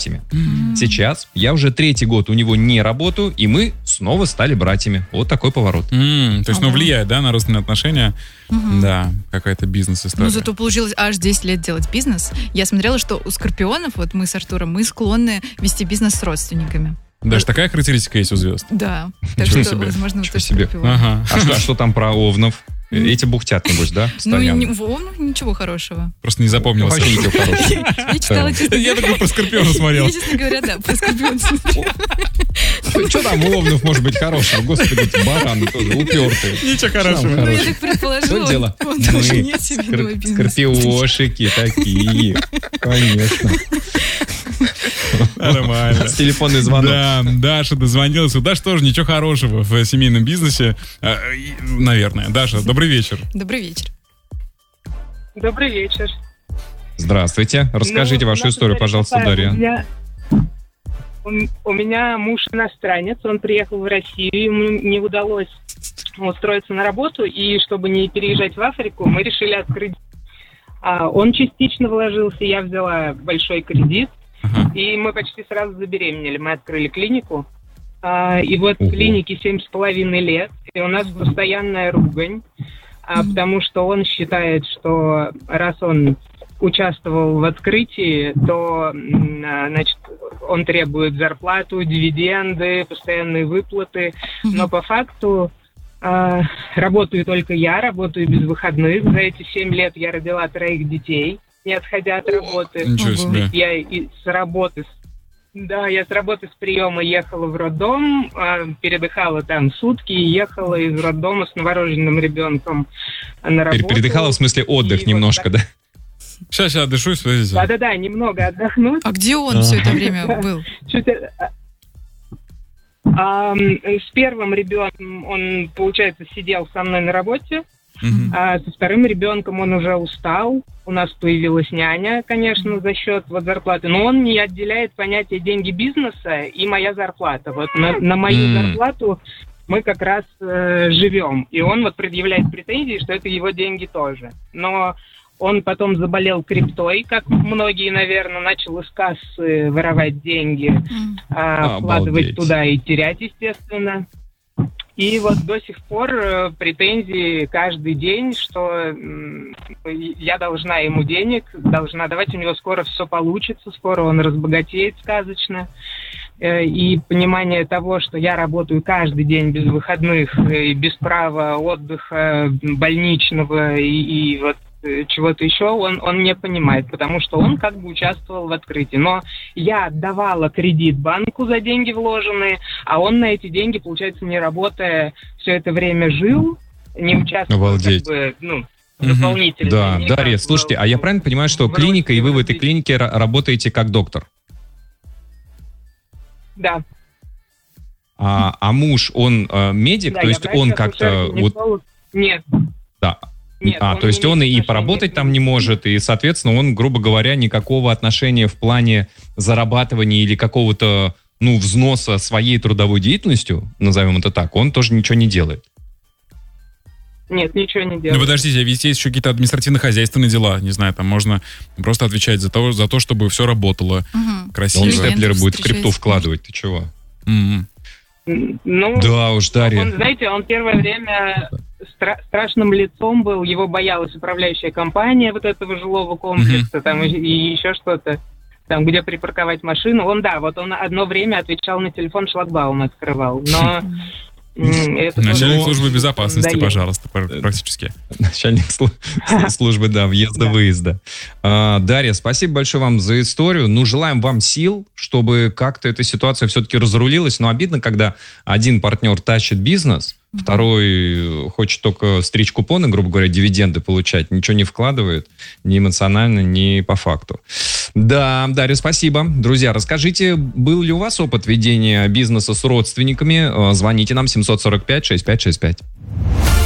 братьями. Сейчас я уже 3-й год у него не работаю, и мы снова стали братьями. Вот такой поворот. То есть, влияет, да, на родственные отношения? Да, какая-то бизнес-история. Ну, зато получилось аж 10 лет делать бизнес. Я смотрела, что у скорпионов, вот мы с Артуром, мы склонны вести бизнес с родственниками. Даже такая характеристика есть у звезд? Да. Так Ничего что, себе. возможно, Ничего тоже себе. скорпион. Ага. А что там про овнов? Эти бухтят, небось, да? Ну, Постоянно. ничего хорошего. Просто не запомнилось. Вообще ничего хорошего. Я читала, честно Я говоря. такой про Скорпиона смотрел. Я, честно говоря, да, про скорпион смотрела. Что там у овнов может быть хорошего? Господи, эти бараны тоже упертые. Ничего Что там хорошего. Ну, я хорошего? так предположила. Что дело? Он тоже Мы нет семейного бизнеса. скорпиошики такие. Конечно. Нормально. С телефонный звонок. Да, Даша дозвонилась. У Даши тоже ничего хорошего в семейном бизнесе. Наверное. Даша, добрый вечер. Добрый вечер. Добрый вечер. Здравствуйте. Расскажите вашу историю, пожалуйста, Дарья. У меня муж иностранец, он приехал в Россию, ему не удалось устроиться на работу, и чтобы не переезжать в Африку, мы решили открыть. Он частично вложился, я взяла большой кредит, и мы почти сразу забеременели. Мы открыли клинику, и вот в клинике 7,5 лет, и у нас постоянная ругань, потому что он считает, что раз он участвовал в открытии, то, значит, он требует зарплату, дивиденды, постоянные выплаты, но по факту работаю только я, работаю без выходных. За эти 7 лет я родила 3 детей, не отходя от работы. Ничего себе. Я с работы с приема ехала в роддом, передыхала там сутки и ехала из роддома с новорожденным ребенком на работу. Передыхала в смысле отдых И немножко, вот да? Сейчас отдышусь, подождите. Да-да-да, немного отдохнуть. А где он все это время был? С первым ребенком он, получается, сидел со мной на работе, а со вторым ребенком он уже устал. У нас появилась няня, конечно, за счет зарплаты, но он не отделяет понятие деньги бизнеса и моя зарплата. Вот на мою зарплату мы как раз живем. И он предъявляет претензии, что это его деньги тоже. Но он потом заболел криптой, как многие, наверное, начал из кассы воровать деньги, вкладывать туда и терять, естественно. И до сих пор претензии каждый день, что я должна ему денег, должна давать, у него скоро все получится, скоро он разбогатеет сказочно. И понимание того, что я работаю каждый день без выходных, и без права отдыха больничного и чего-то еще, он не понимает, потому что он как бы участвовал в открытии. Но я отдавала кредит банку за деньги вложенные, а он на эти деньги, получается, не работая, все это время жил, не участвовал. Обалдеть. Дополнительно. Да, Дарья, слушайте, а я правильно понимаю, что клиника, и вы в этой клинике работаете как доктор? Да. А муж, он медик, Да, то есть он как-то... Нет. Да. Нет, то есть он и поработать там не может, и, соответственно, он, грубо говоря, никакого отношения в плане зарабатывания или какого-то, взноса своей трудовой деятельностью, назовем это так, он тоже ничего не делает. Нет, ничего не делает. Подождите, ведь есть еще какие-то административно-хозяйственные дела, не знаю, там можно просто отвечать за то, чтобы все работало красиво. Он степлеры будет в крипту вкладывать, ты чего? Да уж, Дарья. Он первое время страшным лицом был, его боялась управляющая компания этого жилого комплекса, там и еще что-то, там, где припарковать машину. Он одно время отвечал на телефон, шлагбаум открывал, но... Начальник службы безопасности, пожалуйста, практически. Начальник службы, въезда-выезда. Дарья, спасибо большое вам за историю. Желаем вам сил, чтобы как-то эта ситуация все-таки разрулилась. Но обидно, когда один партнер тащит бизнес, второй хочет только стричь купоны, грубо говоря, дивиденды получать, ничего не вкладывает, ни эмоционально, ни по факту. Да, Дарья, спасибо. Друзья, расскажите, был ли у вас опыт ведения бизнеса с родственниками? Звоните нам 745-6565.